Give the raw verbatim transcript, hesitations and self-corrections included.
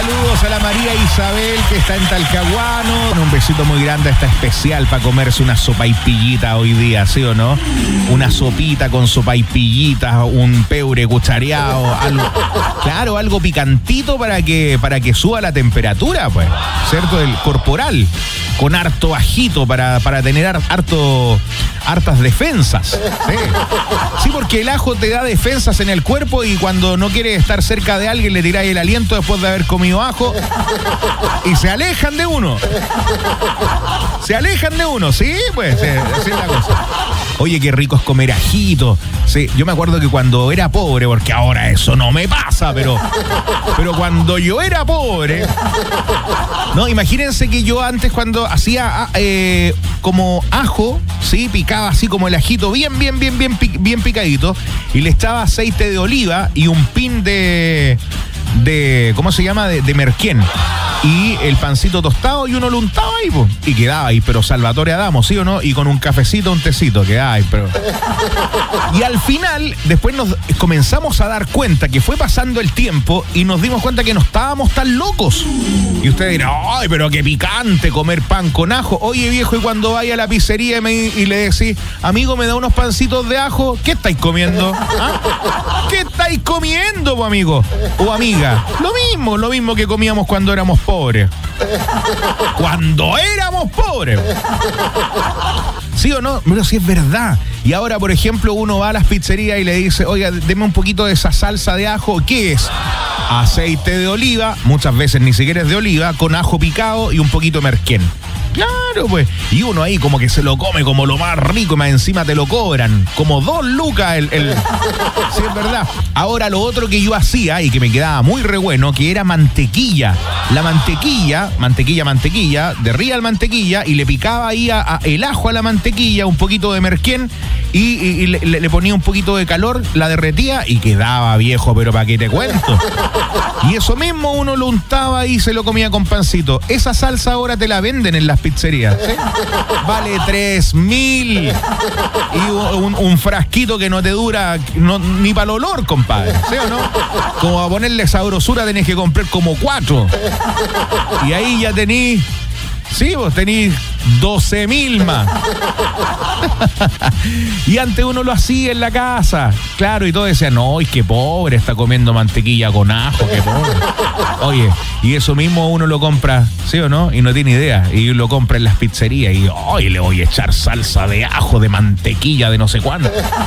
Saludos a la María Isabel que está en Talcahuano. Un besito muy grande, está especial para comerse una sopaipillita hoy día, ¿sí o no? Una sopita con sopaipillita, un peure cuchareado, algo, claro, algo picantito para que, para que suba la temperatura, pues, ¿cierto? El corporal, con harto ajito para, para tener harto, hartas defensas. Sí. Sí, porque el ajo te da defensas en el cuerpo y cuando no quieres estar cerca de alguien le tiráis el aliento después de haber comido ajo y se alejan de uno. Se alejan de uno, sí, pues, sí, así es la cosa. Oye, qué rico es comer ajito. Sí, yo me acuerdo que cuando era pobre, porque ahora eso no me pasa, pero, pero cuando yo era pobre, no, imagínense que yo antes cuando hacía eh, como ajo, sí, picaba así como el ajito bien, bien, bien, bien, bien picadito y le echaba aceite de oliva y un pin de, de ¿cómo se llama? De, de merquén. Y el pancito tostado y uno lo untaba ahí, pues. Y quedaba ahí, pero Salvatore Adamo, ¿sí o no? Y con un cafecito, un tecito, quedaba ahí, pero... Y al final, después nos comenzamos a dar cuenta que fue pasando el tiempo y nos dimos cuenta que no estábamos tan locos. Y usted dirá, ay, pero qué picante comer pan con ajo. Oye, viejo, y cuando vaya a la pizzería y, me, y le decís, amigo, me da unos pancitos de ajo, ¿qué estáis comiendo? ¿Ah? ¿Qué estáis comiendo, pues, amigo? O amiga. Lo mismo, lo mismo que comíamos cuando éramos pobres. Pobre. Cuando éramos pobres. ¿Sí o no? Pero sí es verdad. Y ahora, por ejemplo, uno va a las pizzerías y le dice, oiga, deme un poquito de esa salsa de ajo. ¿Qué es? Aceite de oliva, muchas veces ni siquiera es de oliva, con ajo picado y un poquito de merquén. Claro, pues. Y uno ahí como que se lo come como lo más rico y más encima te lo cobran. Como dos lucas el... el... Sí, es verdad. Ahora lo otro que yo hacía y que me quedaba muy re bueno, que era mantequilla. La mantequilla, mantequilla, mantequilla, derría el mantequilla y le picaba ahí a, a el ajo a la mantequilla, un poquito de merquén y, y, y le, le ponía un poquito de calor, la derretía y quedaba, viejo, pero ¿para qué te cuento? Y eso mismo uno lo untaba y se lo comía con pancito. Esa salsa ahora te la venden en las pizzerías, ¿sí? Vale tres mil y un, un frasquito que no te dura no, ni para el olor, compadre, ¿sí o no? Como a ponerle sabrosura tenés que comprar como cuatro y ahí ya tenís, sí, vos tenís doce mil más. Y antes uno lo hacía en la casa, claro, y todos decían, no, es que pobre, está comiendo mantequilla con ajo, qué pobre. Oye, y eso mismo uno lo compra, ¿sí o no? Y no tiene idea, y lo compra en las pizzerías y, oye, le voy a echar salsa de ajo, de mantequilla, de no sé cuánto.